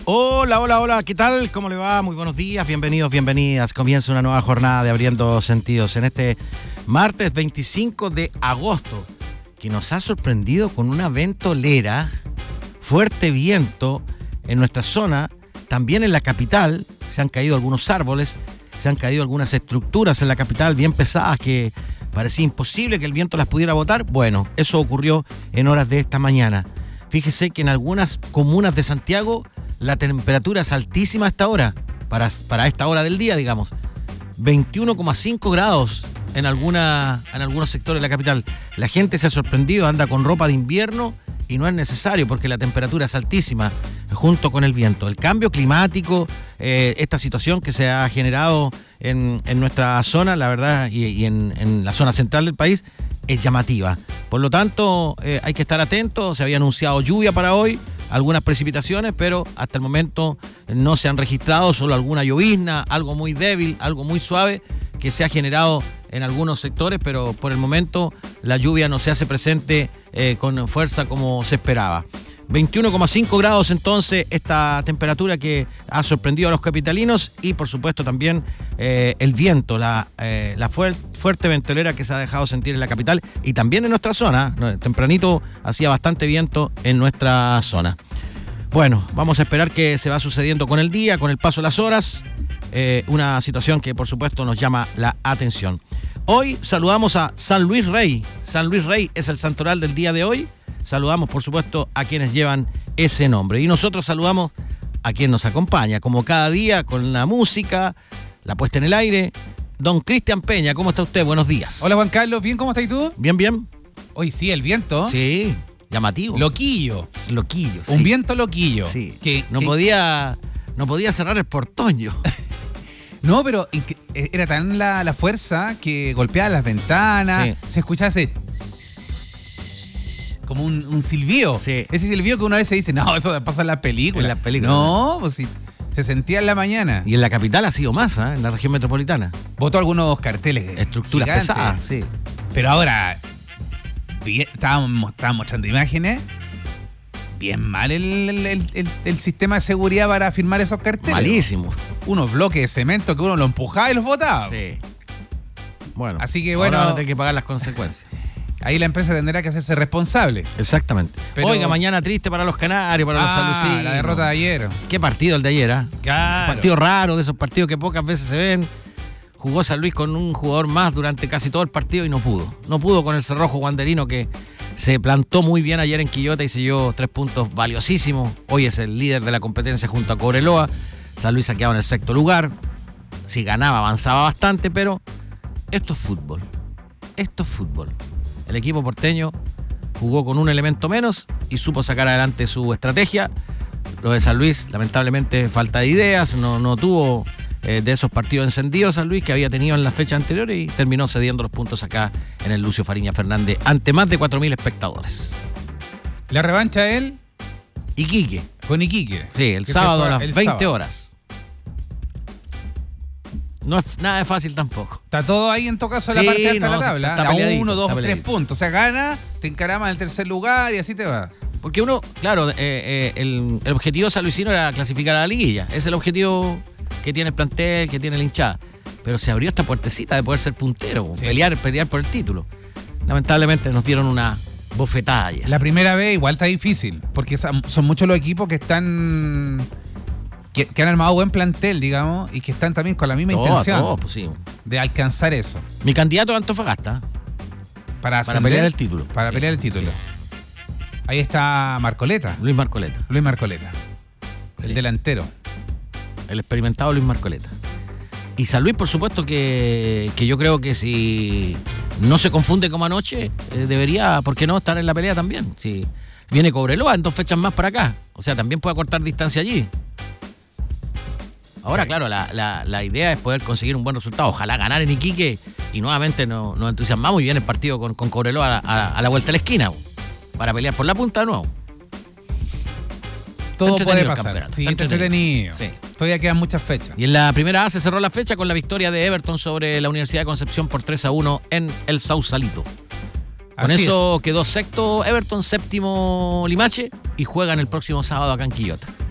Hola, hola, hola, ¿qué tal? ¿Cómo le va? Muy buenos días, bienvenidos, bienvenidas. Comienza una nueva jornada de Abriendo Sentidos en este martes 25 de agosto, que nos ha sorprendido con una ventolera, fuerte viento en nuestra zona, también en la capital. Se han caído algunos árboles, se han caído algunas estructuras en la capital bien pesadas que parecía imposible que el viento las pudiera botar. Bueno, eso ocurrió en horas de esta mañana. Fíjese que en algunas comunas de Santiago la temperatura es altísima a esta hora, para esta hora del día, digamos. 21,5 grados en algunos sectores de la capital. La gente se ha sorprendido, anda con ropa de invierno y no es necesario porque la temperatura es altísima junto con el viento. El cambio climático, esta situación que se ha generado en nuestra zona, la verdad, y en la zona central del país, es llamativa. Por lo tanto, hay que estar atentos. Se había anunciado lluvia para hoy, algunas precipitaciones, pero hasta el momento no se han registrado, solo alguna llovizna, algo muy débil, algo muy suave que se ha generado en algunos sectores, pero por el momento la lluvia no se hace presente con fuerza como se esperaba. 21,5 grados entonces esta temperatura que ha sorprendido a los capitalinos y por supuesto también el viento, la fuerte ventolera que se ha dejado sentir en la capital y también en nuestra zona. Tempranito hacía bastante viento en nuestra zona. Bueno, vamos a esperar qué se va sucediendo con el día, con el paso de las horas. Una situación que por supuesto nos llama la atención. Hoy saludamos a San Luis Rey. San Luis Rey es el santoral del día de hoy. Saludamos, por supuesto, a quienes llevan ese nombre. Y nosotros saludamos a quien nos acompaña, como cada día, con la música, la puesta en el aire. Don Cristian Peña, ¿cómo está usted? Buenos días. Hola, Juan Carlos. ¿Bien? ¿Cómo estás tú? Bien, bien. Hoy sí, el viento. Sí, llamativo. Loquillo. Loquillo, sí. Un viento loquillo. Sí. No podía cerrar el portoño. No, pero era tan la fuerza que golpeaba las ventanas. Sí. Se escuchaba ese... como un silbido. Sí. Ese silbido que una vez se dice, no, eso pasa en las películas. En las películas. No, pues sí. Se sentía en la mañana. Y en la capital ha sido más, en la región metropolitana. Botó algunos carteles. Estructuras gigantes. Pesadas, sí. Pero ahora, estábamos mostrando imágenes. Bien mal el sistema de seguridad para firmar esos carteles. Malísimo. Unos bloques de cemento que uno los empujaba y los botaba. Sí. Bueno. Así que bueno. Ahora van a tener que pagar las consecuencias. Ahí la empresa tendrá que hacerse responsable. Exactamente. Pero... Oiga, mañana triste para los canarios, para los salucinos. La derrota de ayer. Qué partido el de ayer, ¿eh? Claro. Un partido raro, de esos partidos que pocas veces se ven. Jugó San Luis con un jugador más durante casi todo el partido y no pudo. No pudo con el cerrojo guanderino que se plantó muy bien ayer en Quillota y se llevó 3 puntos valiosísimos. Hoy es el líder de la competencia junto a Cobreloa. San Luis ha quedado en el 6º lugar. Si ganaba, avanzaba bastante, pero esto es fútbol. Esto es fútbol. El equipo porteño jugó con un elemento menos y supo sacar adelante su estrategia. Lo de San Luis, lamentablemente, falta de ideas. No tuvo de esos partidos encendidos San Luis que había tenido en la fecha anterior y terminó cediendo los puntos acá en el Lucio Fariña Fernández ante más de 4.000 espectadores. La revancha él. Iquique. Con Iquique. Sí, el sábado a las 20 horas. No es nada de fácil tampoco. Está todo ahí en todo caso en la parte alta de la tabla. Está 1, 2, 3 puntos. O sea, gana, te encaramas en el tercer lugar y así te va. Porque uno, claro, el objetivo saluisino era clasificar a la liguilla. Ese es el objetivo que tiene el plantel, que tiene la hinchada. Pero se abrió esta puertecita de poder ser puntero, sí. pelear por el título. Lamentablemente nos dieron una bofetada ayer. La primera vez igual está difícil, porque son muchos los equipos que están... Que han armado buen plantel, digamos, y que están también con la misma intención pues sí. de alcanzar eso. Mi candidato es Antofagasta. Para pelear el título. Para pelear el título. Sí. Ahí está Marcoleta. Luis Marcoleta. El delantero. El experimentado Luis Marcoleta. Y San Luis, por supuesto, que yo creo que si no se confunde como anoche, debería, ¿por qué no?, estar en la pelea también. Si viene Cobreloa en 2 fechas más para acá. O sea, también puede acortar distancia allí. Ahora, sí. Claro, la idea es poder conseguir un buen resultado. Ojalá ganar en Iquique y nuevamente nos entusiasmamos y viene el partido con Cobreloa a la vuelta de la esquina para pelear por la punta de nuevo. Todo puede pasar. Sí, está entretenido. Sí. Todavía quedan muchas fechas. Y en la primera A se cerró la fecha con la victoria de Everton sobre la Universidad de Concepción por 3-1 en el Sausalito. Con eso quedó sexto Everton, séptimo Limache y juegan el próximo sábado acá en Quillota.